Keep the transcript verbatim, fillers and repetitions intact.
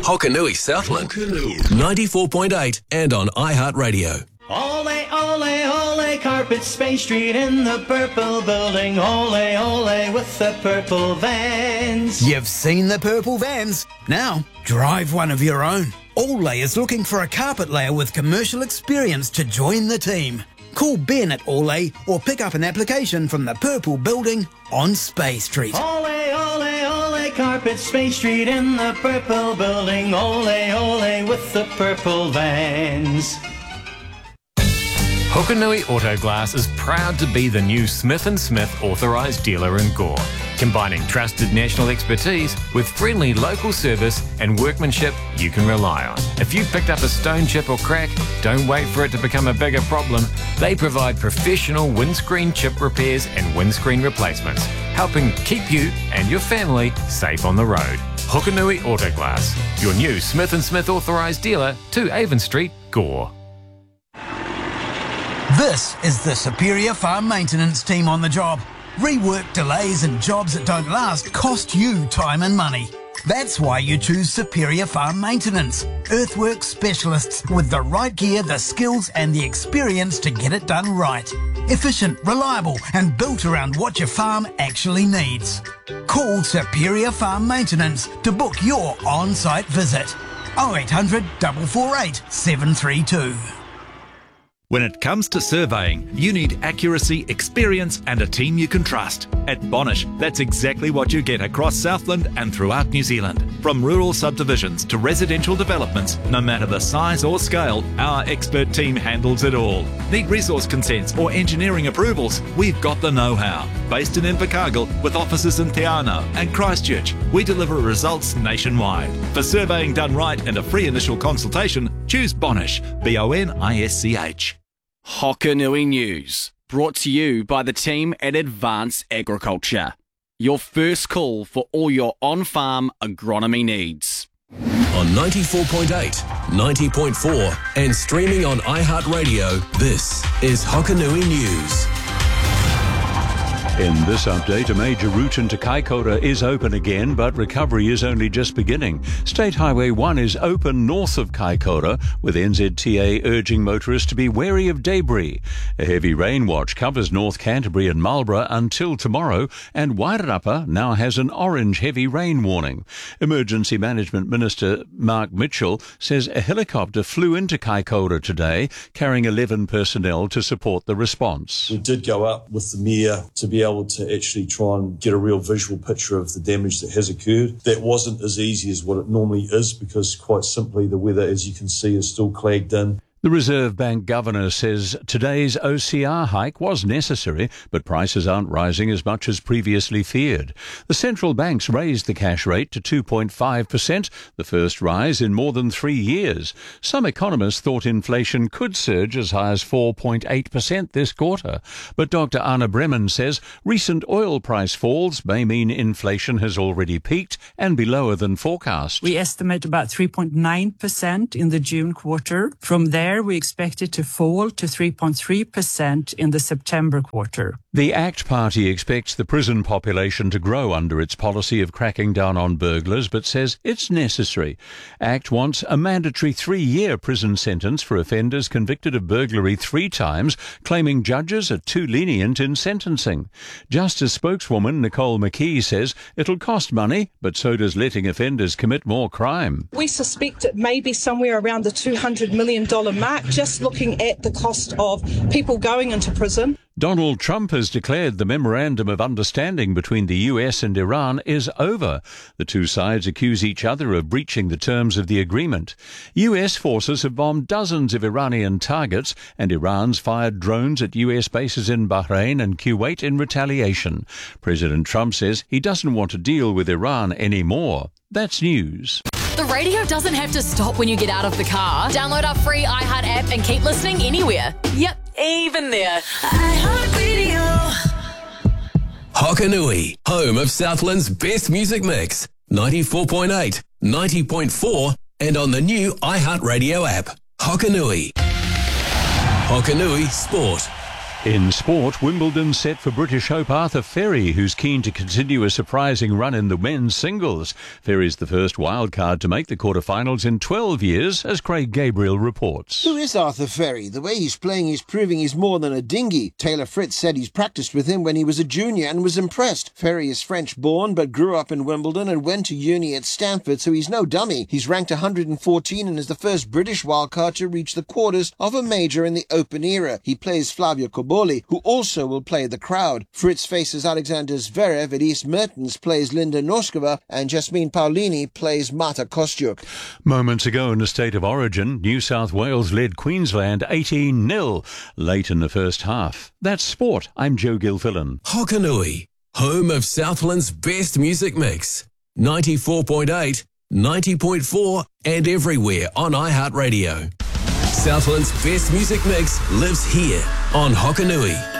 Hokanui Southland, ninety-four point eight and on iHeartRadio. Ole, ole, ole, Carpet Space Street in the purple building. Ole, ole, with the purple vans. You've seen the purple vans. Now, drive one of your own. Ole is looking for a carpet layer with commercial experience to join the team. Call Ben at Ole or pick up an application from the purple building on Space Street. Ole, ole, ole, Carpet Space Street in the purple building. Ole, ole, with the purple vans. Hokanui Autoglass is proud to be the new Smith and Smith authorised dealer in Gore, combining trusted national expertise with friendly local service and workmanship you can rely on. If you picked up a stone chip or crack, don't wait for it to become a bigger problem. They provide professional windscreen chip repairs and windscreen replacements, helping keep you and your family safe on the road. Hokanui Autoglass, your new Smith and Smith authorised dealer to Avon Street, Gore. This is the Superior Farm Maintenance team on the job. Rework, delays and jobs that don't last cost you time and money. That's why you choose Superior Farm Maintenance. Earthwork specialists with the right gear, the skills and the experience to get it done right. Efficient, reliable and built around what your farm actually needs. Call Superior Farm Maintenance to book your on-site visit. oh eight hundred, four four eight, seven three two. When it comes to surveying, you need accuracy, experience and a team you can trust. At Bonish, that's exactly what you get across Southland and throughout New Zealand. From rural subdivisions to residential developments, no matter the size or scale, our expert team handles it all. Need resource consents or engineering approvals? We've got the know-how. Based in Invercargill with offices in Te Anau and Christchurch, we deliver results nationwide. For surveying done right and a free initial consultation, choose Bonish, B O N I S C H. Hokanui News, brought to you by the team at Advanced Agriculture. Your first call for all your on-farm agronomy needs. On ninety-four point eight, ninety point four and streaming on iHeartRadio, this is Hokanui News. In this update, a major route into Kaikoura is open again, but recovery is only just beginning. State Highway one is open north of Kaikoura, with N Z T A urging motorists to be wary of debris. A heavy rain watch covers North Canterbury and Marlborough until tomorrow, and Wairarapa now has an orange heavy rain warning. Emergency Management Minister Mark Mitchell says a helicopter flew into Kaikoura today, carrying eleven personnel to support the response. We did go up with the Mayor to be able to actually try and get a real visual picture of the damage that has occurred. That wasn't as easy as what it normally is because quite simply the weather, as you can see, is still clagged in. The Reserve Bank Governor says today's O C R hike was necessary, but prices aren't rising as much as previously feared. The central banks raised the cash rate to two point five percent, the first rise in more than three years. Some economists thought inflation could surge as high as four point eight percent this quarter. But Doctor Anna Bremen says recent oil price falls may mean inflation has already peaked and be lower than forecast. We estimate about three point nine percent in the June quarter. From there, we expect it to fall to three point three percent in the September quarter. The ACT Party expects the prison population to grow under its policy of cracking down on burglars, but says it's necessary. ACT wants a mandatory three-year prison sentence for offenders convicted of burglary three times, claiming judges are too lenient in sentencing. Justice spokeswoman Nicole McKee says it'll cost money, but so does letting offenders commit more crime. We suspect it may be somewhere around the two hundred million dollars mark, just looking at the cost of people going into prison. Donald Trump has declared the Memorandum of Understanding between the U S and Iran is over. The two sides accuse each other of breaching the terms of the agreement. U S forces have bombed dozens of Iranian targets, and Iran's fired drones at U S bases in Bahrain and Kuwait in retaliation. President Trump says he doesn't want to deal with Iran anymore. That's news. The radio doesn't have to stop when you get out of the car. Download our free iHeart app and keep listening anywhere. Yep, even there. iHeartRadio. Hokanui, home of Southland's best music mix. ninety-four point eight, ninety point four and on the new iHeartRadio app. Hokanui. Hokanui Sport. In sport, Wimbledon set for British hope Arthur Ferry, who's keen to continue a surprising run in the men's singles. Ferry's the first wildcard to make the quarterfinals in twelve years, as Craig Gabriel reports. Who is Arthur Ferry? The way he's playing is proving he's more than a dinghy. Taylor Fritz said he's practiced with him when he was a junior and was impressed. Ferry is French-born but grew up in Wimbledon and went to uni at Stanford, so he's no dummy. He's ranked one hundred fourteen and is the first British wildcard to reach the quarters of a major in the Open era. He plays Flavio Cobolli, who also will play the crowd. Fritz faces Alexander Zverev, Elise Mertens plays Linda Noskova, and Jasmine Paolini plays Marta Kostyuk. Moments ago in the State of Origin, New South Wales led Queensland eighteen nil late in the first half. That's sport. I'm Joe Gilfillan. Hokanui, home of Southland's best music mix. ninety-four point eight, ninety point four and everywhere on iHeartRadio. Southland's best music mix lives here on Hokanui.